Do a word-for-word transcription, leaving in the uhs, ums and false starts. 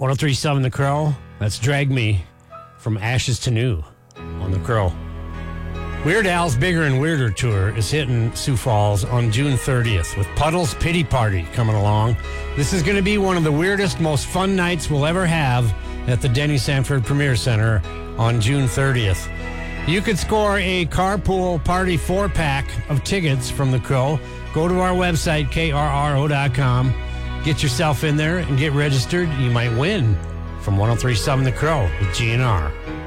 ten thirty-seven The Crow. That's Drag Me from Ashes to New on The Crow. Weird Al's Bigger and Weirder tour is hitting Sioux Falls on June thirtieth with Puddle's Pity Party coming along. This is going to be one of the weirdest, most fun nights we'll ever have at the Denny Sanford Premier Center on June thirtieth. You could score a Carpool Party four-pack of tickets from The Crow. Go to our website, K R R O dot com. Get yourself in there and get registered. You might win from ten thirty-seven The Crow with G N R.